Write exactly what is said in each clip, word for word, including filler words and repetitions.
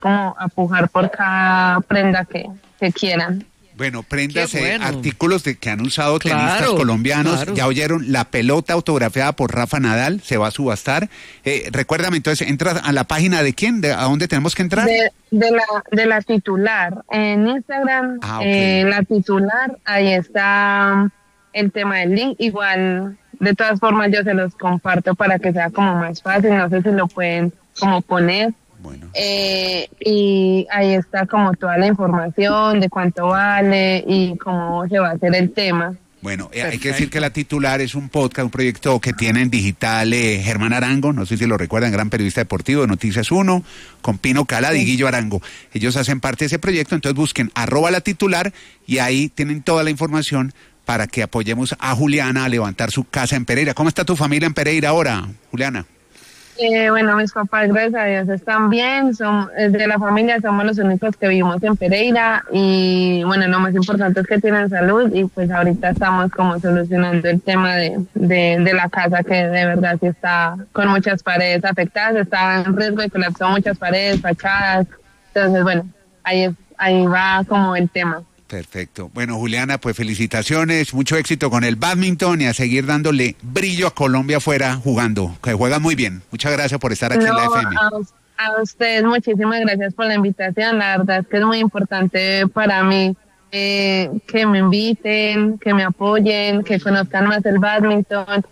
como a pujar por cada prenda que, que quieran. Bueno, prendas, bueno. eh, artículos de, que han usado tenistas Claro, colombianos. claro. Ya oyeron, la pelota autografiada por Rafa Nadal se va a subastar. Eh, recuérdame, entonces, ¿entras a la página de quién? ¿De, ¿A dónde tenemos que entrar? De, de la de la titular. En Instagram, Ah, ok. eh, la titular, ahí está el tema del link. Igual, de todas formas, yo se los comparto para que sea como más fácil. No sé si lo pueden como poner. Bueno. Eh, y ahí está como toda la información de cuánto vale y cómo se va a hacer el tema. Bueno, eh, hay que decir que la titular es un podcast, un proyecto que tiene en digital eh, Germán Arango, no sé si lo recuerdan, gran periodista deportivo de Noticias uno, con Pino Calad y Guillo Arango. Ellos hacen parte de ese proyecto, entonces busquen arroba la titular y ahí tienen toda la información para que apoyemos a Juliana a levantar su casa en Pereira. ¿Cómo está tu familia en Pereira ahora, Juliana? Eh, bueno, mis papás, gracias a Dios, están bien. Son, de la familia somos los únicos que vivimos en Pereira y bueno, lo más importante es que tienen salud y pues ahorita estamos como solucionando el tema de, de, de la casa que de verdad sí está con muchas paredes afectadas, está en riesgo de colapso muchas paredes, fachadas. Entonces, bueno, ahí, es, ahí va como el tema. Perfecto. Bueno, Juliana, pues felicitaciones, mucho éxito con el bádminton y a seguir dándole brillo a Colombia afuera jugando, que juega muy bien. Muchas gracias por estar aquí No, en la F M. A, a ustedes muchísimas gracias por la invitación, la verdad es que es muy importante para mí eh, que me inviten, que me apoyen, que conozcan más el bádminton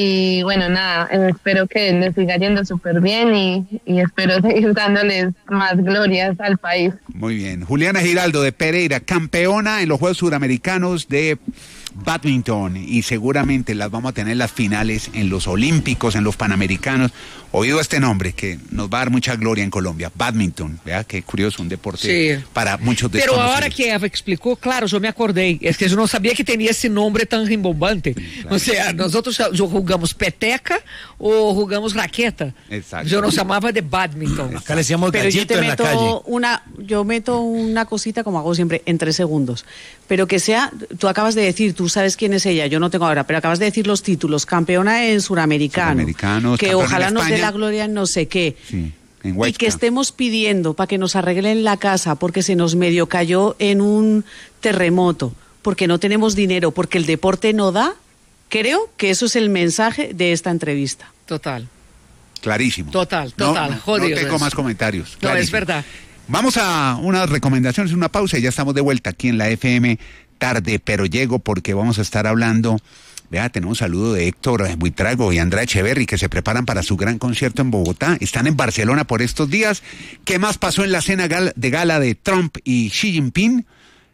y bueno, nada, eh, espero que les siga yendo súper bien y, y espero seguir dándoles más glorias al país. Muy bien. Juliana Giraldo de Pereira, campeona en los Juegos Suramericanos de Badminton y seguramente las vamos a tener las finales en los Olímpicos, en los Panamericanos. Oído este nombre que nos va a dar mucha gloria en Colombia, Badminton, ¿verdad? Qué curioso, un deporte Sí. para muchos Pero desconocidos. ahora que Eva explicó, claro, yo me acordé. Es que yo no sabía que tenía ese nombre tan rimbombante. Claro. O sea, nosotros jugamos peteca o jugamos raqueta. Exacto. Yo nos llamaba de badminton. Acá le decíamos Pero yo gallito te en la calle. meto una, yo meto una cosita como hago siempre en tres segundos. Pero que sea, tú acabas de decir, tú sabes quién es ella, yo no tengo ahora, pero acabas de decir los títulos, campeona en Suramericano, Suramericanos, que campeona ojalá en nos dé España. la gloria en no sé qué. Sí, en Y Huesca. que estemos pidiendo para que nos arreglen la casa porque se nos medio cayó en un terremoto, porque no tenemos dinero, porque el deporte no da. Creo que eso es el mensaje de esta entrevista. Total. Clarísimo. Total, No, total, no, jodido No tengo eso. más comentarios. No, Clarísimo. es verdad. Vamos a unas recomendaciones, una pausa y ya estamos de vuelta aquí en la F M tarde, pero llego porque vamos a estar hablando. Vea, tenemos un saludo de Héctor Buitrago y Andrea Echeverry que se preparan para su gran concierto en Bogotá. Están en Barcelona por estos días. ¿Qué más pasó en la cena gal- de gala de Trump y Xi Jinping?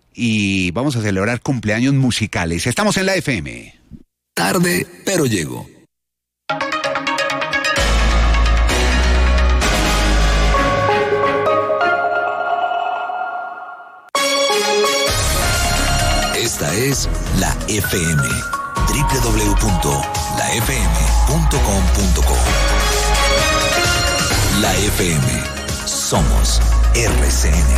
Y vamos a celebrar cumpleaños musicales. Estamos en la F M. Tarde, pero llego. Esta es la F M. doble u doble u doble u punto la f m punto com punto co. La F M. Somos R C N.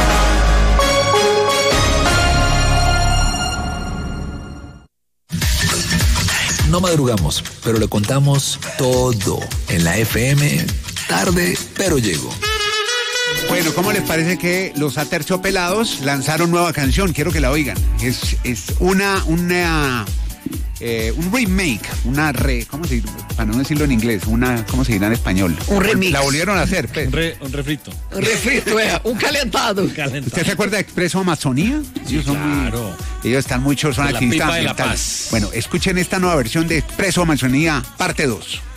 No madrugamos, pero le contamos todo en la F M. Tarde, pero llego. Bueno, ¿cómo les parece que los Aterciopelados lanzaron nueva canción? Quiero que la oigan. Es, es una, una, eh, un remake, una re, ¿cómo se dice? Para no decirlo en inglés, una, ¿cómo se dirá en español? Un remix. La volvieron a hacer. pues. Un, re- un refrito. Un refrito, eh, un calentado. ¿Usted se acuerda de Expreso Amazonía? Sí, ellos son claro. muy, ellos están muchos, son De la activistas pipa de la ambientales. paz. Bueno, escuchen esta nueva versión de Expreso Amazonía, parte dos.